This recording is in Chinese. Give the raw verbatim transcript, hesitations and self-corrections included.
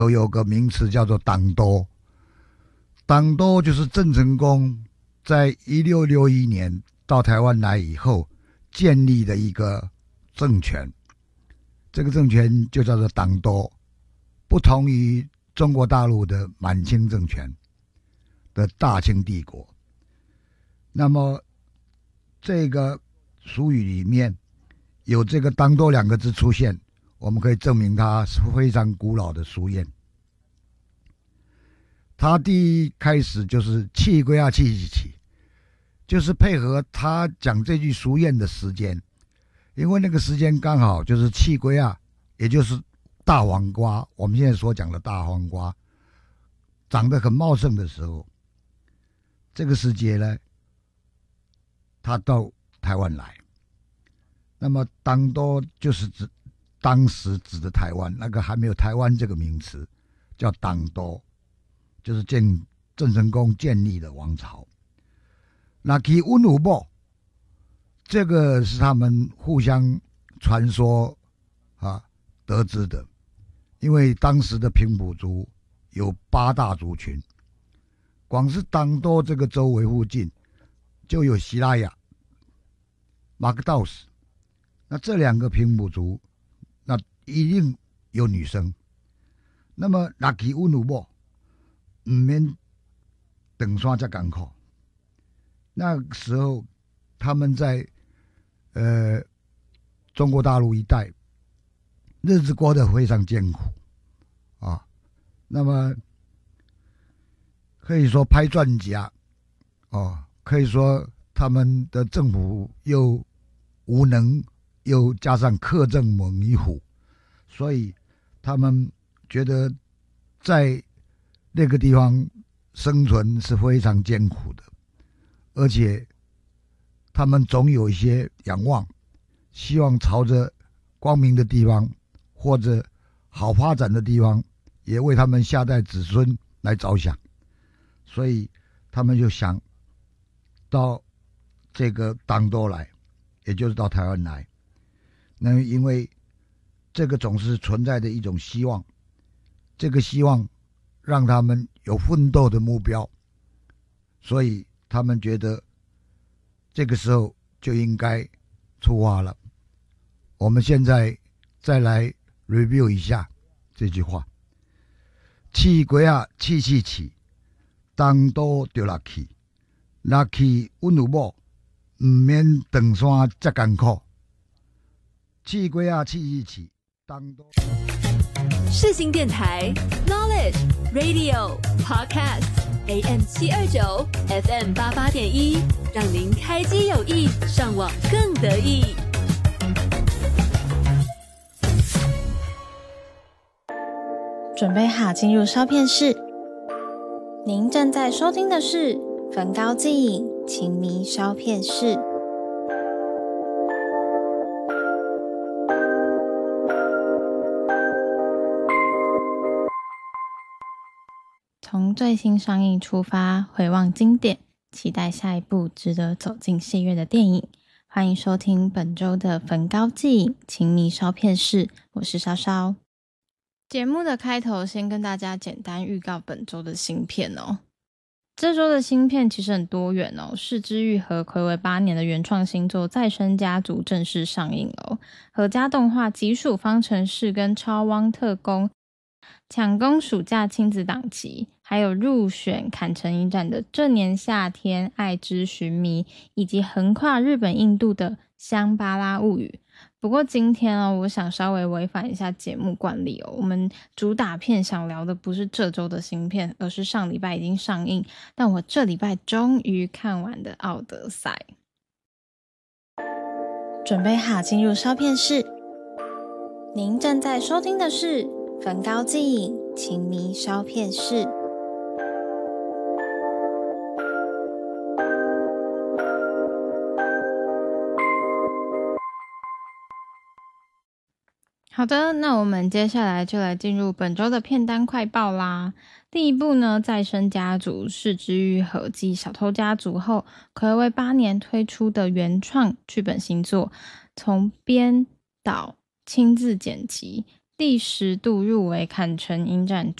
都有个名词叫做党多。党多就是郑成功在一六六一年到台湾来以后建立的一个政权，这个政权就叫做党多，不同于中国大陆的满清政权的大清帝国。那么这个俗语里面有这个党多两个字出现，我们可以证明它是非常古老的俗谚。他第一开始就是气归啊气气气，就是配合他讲这句俗谚的时间，因为那个时间刚好就是气归啊，也就是大黄瓜，我们现在所讲的大黄瓜长得很茂盛的时候，这个时节呢，他到台湾来。那么党多就是指当时指的台湾，那个还没有台湾这个名词，叫党多，就是建郑成功建立的王朝。那其温武波，这个是他们互相传说啊得知的，因为当时的平埔族有八大族群，光是党多这个周围附近就有西拉雅、马克道斯，那这两个平埔族，那一定有女生。那么那其温武波，唔免等山才艰苦。那时候他们在呃中国大陆一带日子过得非常艰苦啊。那么可以说拍赚家哦，可以说他们的政府又无能，又加上克政猛于虎，所以他们觉得在那个地方生存是非常艰苦的，而且他们总有一些仰望，希望朝着光明的地方或者好发展的地方，也为他们下代子孙来着想，所以他们就想到这个党多来，也就是到台湾来。那因为这个总是存在的一种希望，这个希望让他们有奋斗的目标，所以他们觉得这个时候就应该出发了。我们现在再来 review 一下这句话：气鬼啊，气气气，党多就来去，来去温有某，唔免长山遮艰苦。气鬼啊，气气气，党多。 世新电台 Knowledge Radio Podcast A M 七二九 F M 八八点一，让您开机有益，上网更得意。 准备好进入烧片室。您正在收听的是焚高祭影情迷烧片室。从最新上映出发，回望经典，期待下一部值得走进戏院的电影。欢迎收听本周的焚高祭影情迷烧片室，我是烧烧。节目的开头先跟大家简单预告本周的新片哦。这周的新片其实很多元哦，是枝裕和睽违八年的原创新作《再生家族》正式上映了哦。合家动画《极暑方程式》跟《超汪特工》抢攻暑假亲子档期，还有入选坎城影展的《这年夏天爱之寻迷》，以及横跨日本印度的《香巴拉物语》。不过今天哦，我想稍微违反一下节目惯例哦，我们主打片想聊的不是这周的新片，而是上礼拜已经上映，但我这礼拜终于看完的《奥德赛》。准备好进入烧片室。您正在收听的是焚高祭影情迷烧片室。好的，那我们接下来就来进入本周的片单快报啦。第一部呢，再生家族是枝裕和继小偷家族后睽违八年推出的原创剧本新作，从编导亲自剪辑， 第十度入围坎城影展